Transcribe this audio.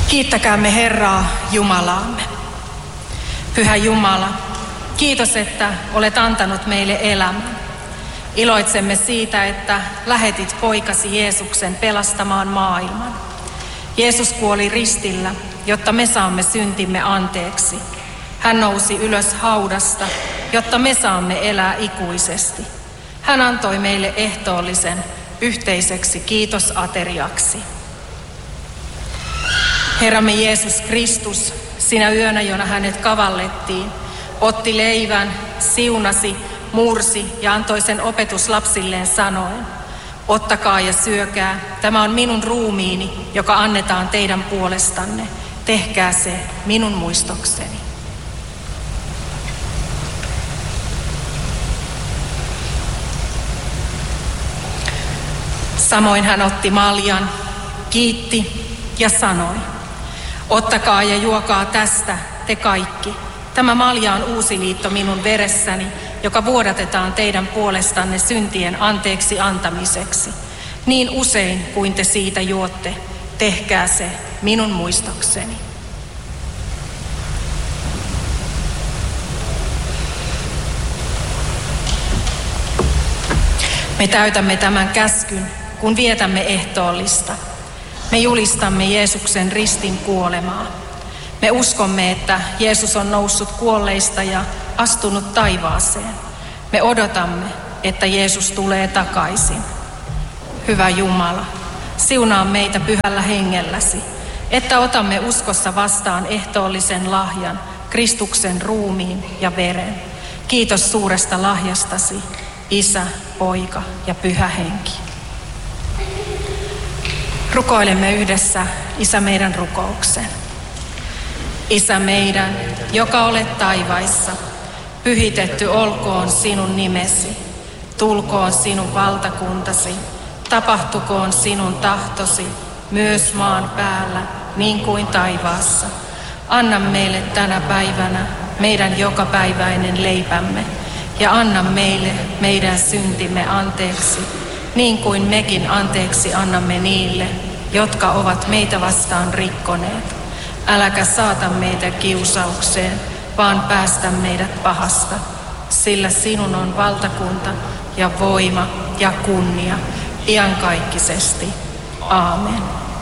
Kiittäkäämme Herraa Jumalaamme. Pyhä Jumala, kiitos, että olet antanut meille elämän. Iloitsemme siitä, että lähetit poikasi Jeesuksen pelastamaan maailman. Jeesus kuoli ristillä, jotta me saamme syntimme anteeksi. Hän nousi ylös haudasta, jotta me saamme elää ikuisesti. Hän antoi meille ehtoollisen yhteiseksi kiitosateriaksi. Herramme Jeesus Kristus, sinä yönä, jona hänet kavallettiin, otti leivän, siunasi, mursi ja antoi sen opetuslapsilleen sanoen: ottakaa ja syökää, tämä on minun ruumiini, joka annetaan teidän puolestanne. Tehkää se minun muistokseni. Samoin hän otti maljan, kiitti ja sanoi: ottakaa ja juokaa tästä, te kaikki. Tämä malja on uusi liitto minun veressäni, joka vuodatetaan teidän puolestanne syntien anteeksi antamiseksi. Niin usein kuin te siitä juotte, tehkää se minun muistokseni. Me täytämme tämän käskyn, kun vietämme ehtoollista. Me julistamme Jeesuksen ristin kuolemaa. Me uskomme, että Jeesus on noussut kuolleista ja astunut taivaaseen. Me odotamme, että Jeesus tulee takaisin. Hyvä Jumala, siunaa meitä pyhällä hengelläsi, että otamme uskossa vastaan ehtoollisen lahjan, Kristuksen ruumiin ja veren. Kiitos suuresta lahjastasi, Isä, Poika ja Pyhä Henki. Rukoilemme yhdessä Isä meidän rukouksen. Isä meidän, joka olet taivaissa, pyhitetty olkoon sinun nimesi. Tulkoon sinun valtakuntasi, tapahtukoon sinun tahtosi, myös maan päällä, niin kuin taivaassa. Anna meille tänä päivänä meidän jokapäiväinen leipämme, ja anna meille meidän syntimme anteeksi, niin kuin mekin anteeksi annamme niille, jotka ovat meitä vastaan rikkoneet. Äläkä saata meitä kiusaukseen, vaan päästä meidät pahasta, sillä sinun on valtakunta ja voima ja kunnia iankaikkisesti. Aamen.